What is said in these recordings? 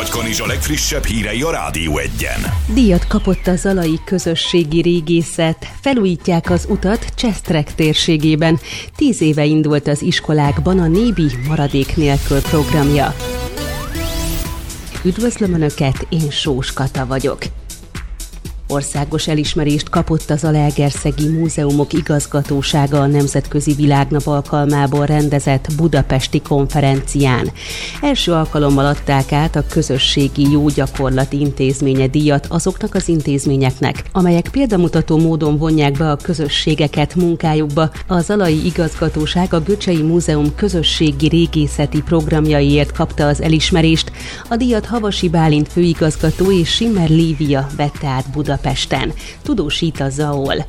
Nagykanizsa legfrissebb hírei a Rádió Egyen. Díjat kapott a zalai közösségi régészet. Felújítják az utat Csestrek térségében. 10 éve indult az iskolákban a Nébi maradék nélkül programja. Üdvözlöm Önöket, én Sós Kata vagyok. Országos elismerést kapott a Zalaegerszegi Múzeumok Igazgatósága a Nemzetközi Világnap alkalmából rendezett budapesti konferencián. Első alkalommal adták át a Közösségi Jó Gyakorlat Intézménye díjat azoknak az intézményeknek, amelyek példamutató módon vonják be a közösségeket munkájukba. A Zalai Igazgatóság a Göcsei Múzeum közösségi régészeti programjaiért kapta az elismerést. A díjat Havasi Bálint főigazgató és Simmer Lívia vette át Budapesten. Tudósít a ZAOL.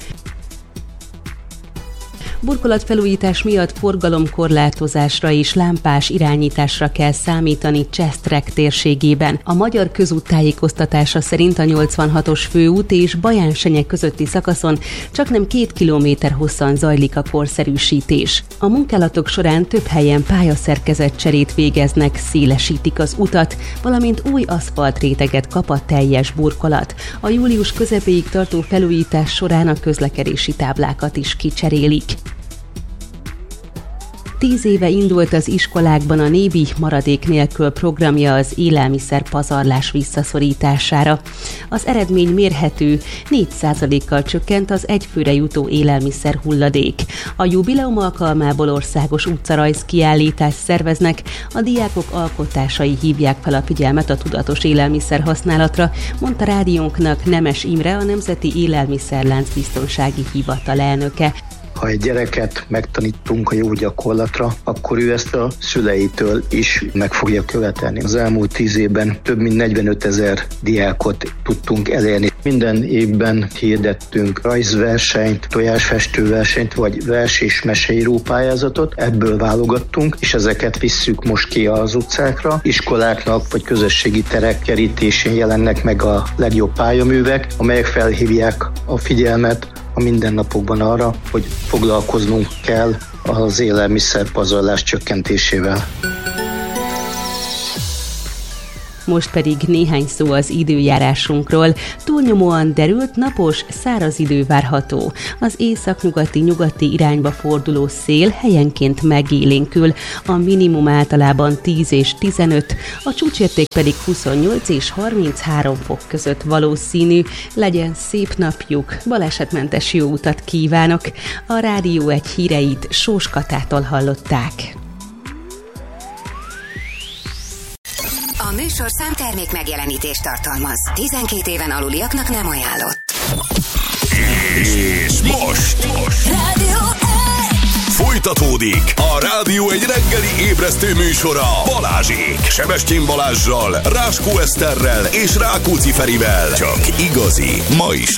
Burkolatfelújítás miatt forgalomkorlátozásra és lámpás irányításra kell számítani Csestrek térségében. A Magyar Közút tájékoztatása szerint a 86-os főút és Baján-Senye közötti szakaszon csaknem 2 kilométer hosszan zajlik a korszerűsítés. A munkálatok során több helyen pályaszerkezetcserét végeznek, szélesítik az utat, valamint új aszfaltréteget kap a teljes burkolat. A július közepéig tartó felújítás során a közlekedési táblákat is kicserélik. 10 éve indult az iskolákban a Nébi maradék nélkül programja az élelmiszer pazarlás visszaszorítására. Az eredmény mérhető, 4%-kal csökkent az egyfőre jutó élelmiszer hulladék. A jubileum alkalmából országos utcarajz kiállítást szerveznek, a diákok alkotásai hívják fel a figyelmet a tudatos élelmiszer használatra, mondta rádiónknak Nemes Imre, a Nemzeti Élelmiszerlánc Biztonsági Hivatal elnöke. Ha egy gyereket megtanítunk a jó gyakorlatra, akkor ő ezt a szüleitől is meg fogja követelni. Az elmúlt 10 évben több mint 45 000 diákot tudtunk elérni. Minden évben hirdettünk rajzversenyt, tojásfestőversenyt, vagy vers- és meseíró pályázatot. Ebből válogattunk, és ezeket visszük most ki az utcákra. Iskoláknak vagy közösségi terek kerítésén jelennek meg a legjobb pályaművek, amelyek felhívják a figyelmet a mindennapokban arra, hogy foglalkoznunk kell az élelmiszerpazarlás csökkentésével. Most pedig néhány szó az időjárásunkról. Túlnyomóan derült, napos, száraz idő várható. Az északnyugati-nyugati irányba forduló szél helyenként megélénkül. A minimum általában 10 és 15, a csúcsérték pedig 28 és 33 fok között valószínű. Legyen szép napjuk, balesetmentes jó utat kívánok! A Rádió Egy híreit Sós Katától hallották. A műsorszám termék megjelenítést tartalmaz. 12 éven aluliaknak nem ajánlott. És most Rádió Egy! Folytatódik a Rádió Egy reggeli ébresztő műsora Balázsék. Sebestyén Balázssal, Ráskó Eszterrel és Rákóczi Ferivel. Csak igazi, ma is